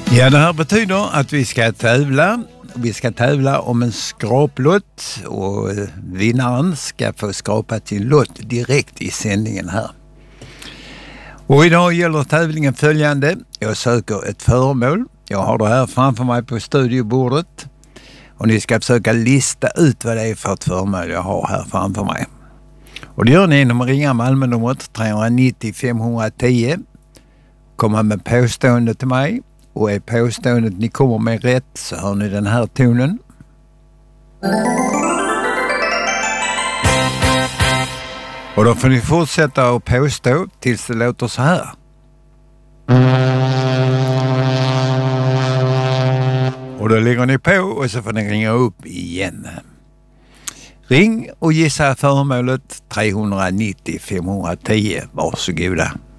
Ja, det här betyder att vi ska tävla. Vi ska tävla om en skraplott och vinnaren ska få skrapa till lott direkt i sändningen här. Och idag gäller tävlingen följande. Jag söker ett föremål. Jag har det här framför mig på studiobordet. Och ni ska försöka lista ut vad det är för ett föremål jag har här framför mig. Och det gör ni genom att ringa Malmö-numret 390 510. Komma med påstående till mig. Och är påståendet ni kommer med rätt så hör ni den här tonen. Och då får ni fortsätta att påstå tills det låter så här. Och då lägger ni på och så får ni ringa upp igen. Ring och gissa föremålet 390 510. Varsågoda.